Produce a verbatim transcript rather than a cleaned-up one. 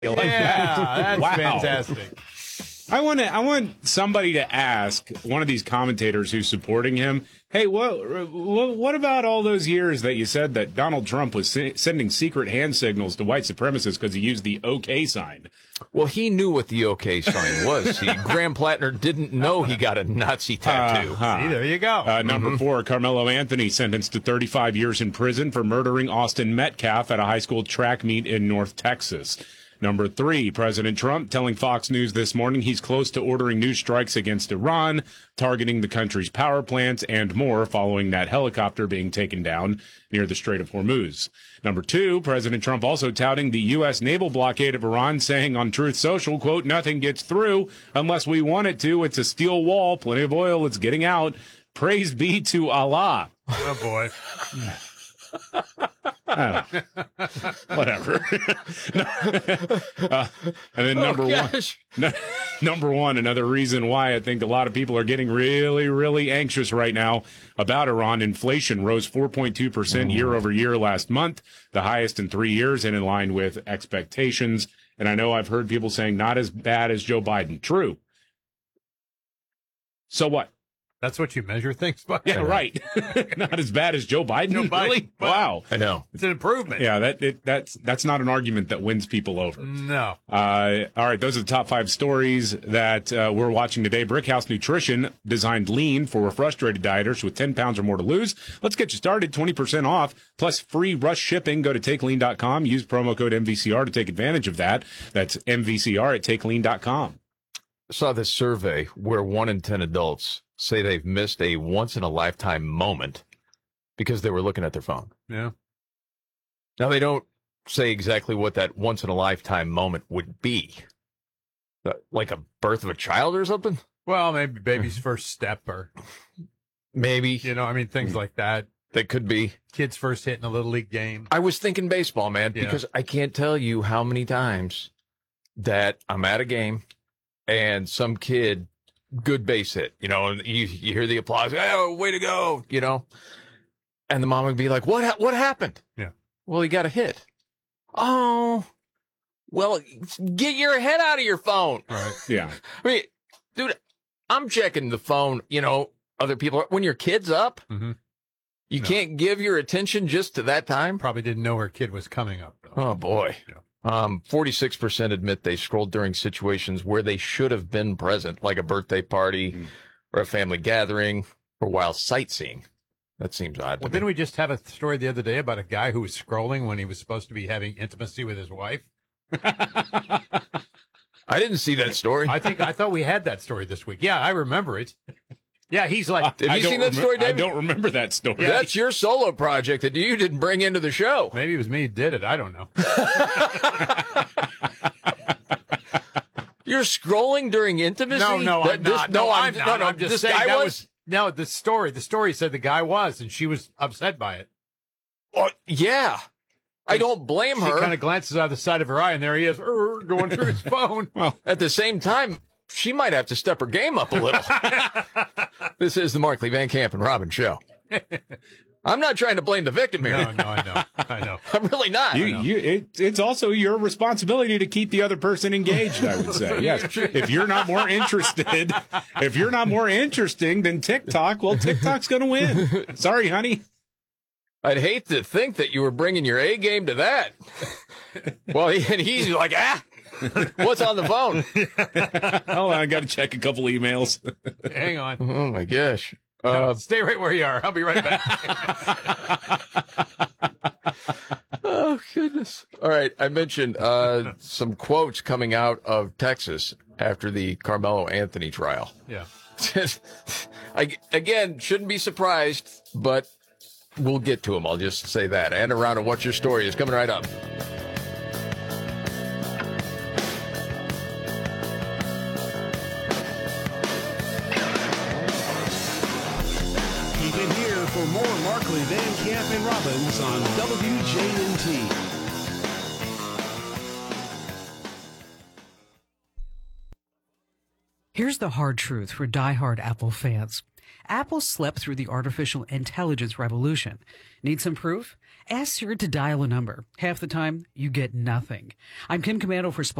like yeah, that. that's Wow. fantastic. I want to. I want somebody to ask one of these commentators who's supporting him. Hey, what, what what about all those years that you said that Donald Trump was se- sending secret hand signals to white supremacists because he used the OK sign? Well, he knew what the OK sign was. See, Graham Plattner didn't know he got a Nazi tattoo. Uh-huh. See, there you go. Uh, number Mm-hmm. four, Carmelo Anthony sentenced to thirty-five years in prison for murdering Austin Metcalf at a high school track meet in North Texas. Number three, President Trump telling Fox News this morning he's close to ordering new strikes against Iran, targeting the country's power plants and more following that helicopter being taken down near the Strait of Hormuz. Number two, President Trump also touting the U S naval blockade of Iran, saying on Truth Social, quote, nothing gets through unless we want it to. It's a steel wall, plenty of oil, it's getting out. Praise be to Allah. Oh, boy. Oh, whatever. uh, and then number Oh, one, gosh. no, number one, another reason why I think a lot of people are getting really, really anxious right now about Iran. Inflation rose four point two percent year over year last month, the highest in three years and in line with expectations. And I know I've heard people saying not as bad as Joe Biden. True. So what? That's what you measure things by? Yeah, right. Not as bad as Joe Biden. Joe Biden. Really? Well, Wow. I know. It's an improvement. Yeah, that it, that's that's not an argument that wins people over. No. Uh, all right, those are the top five stories that uh, we're watching today. Brickhouse Nutrition designed lean for frustrated dieters with ten pounds or more to lose. Let's get you started. twenty percent off plus free rush shipping. Go to take lean dot com. Use promo code M V C R to take advantage of that. That's M V C R at take lean dot com. Saw this survey where one in ten adults say they've missed a once-in-a-lifetime moment because they were looking at their phone. Yeah. Now, they don't say exactly what that once-in-a-lifetime moment would be. Uh, Like a birth of a child or something? Well, maybe baby's first step or, Maybe. you know, I mean, things like that. That could be. Kids first hitting a little league game. I was thinking baseball, man, Yeah. because I can't tell you how many times that I'm at a game and some kid, good base hit, you know, and you, you hear the applause, oh, way to go, you know, and the mom would be like, what, ha- what happened? Yeah. Well, he got a hit. Oh, well, get your head out of your phone. Right. Yeah. I mean, dude, I'm checking the phone, you know, other people, when your kid's up, Mm-hmm. you No. can't give your attention just to that time. Probably didn't know her kid was coming up, though. Oh, boy. Yeah. Um, forty-six percent admit they scrolled during situations where they should have been present, like a birthday party Mm. or a family gathering or while sightseeing. That seems odd to Well, me. didn't we just have a story the other day about a guy who was scrolling when he was supposed to be having intimacy with his wife? I didn't see that story. I think I thought we had that story this week. Yeah, I remember it. Yeah, he's like, Have you I don't seen that remem- story, I David? don't remember that story. That's your solo project that you didn't bring into the show. maybe it was me who did it. I don't know. You're scrolling during intimacy? No, no, That- I'm this- not. No, No, I'm, I'm not. no, no, I'm just this saying guy that was. was no. The story, the story said the guy was, and she was upset by it. Oh, yeah. I don't blame She her. kind of glances out of the side of her eye, and there he is, er, going through his phone. Well, At the same time, she might have to step her game up a little. This is the Markley, Van Camp, and Robin show. I'm not trying to blame the victim here. No, no, I know, I know. I'm really not. you, you, it, it's also your responsibility to keep the other person engaged, I would say. Yes. If you're not more interested, if you're not more interesting than TikTok, well, TikTok's going to win. Sorry, honey. I'd hate to think that you were bringing your A game to that. Well, he, and he's like, ah, what's on the phone? Hold on, I got to check a couple emails. Hang on. Oh, my gosh. No, Uh, stay right where you are. I'll be right back. oh, goodness. All right. I mentioned uh, some quotes coming out of Texas after the Carmelo Anthony trial. Yeah. I, again, shouldn't be surprised, but we'll get to them. I'll just say that. And around and What's Your Story is coming right up. Keep it here for more Markley, Van Camp, and Robbins on W J N T. Here's the hard truth for diehard Apple fans. Apple slept through the artificial intelligence revolution. Need some proof? Ask Siri to dial a number. Half the time, you get nothing. I'm Kim Commando for Splash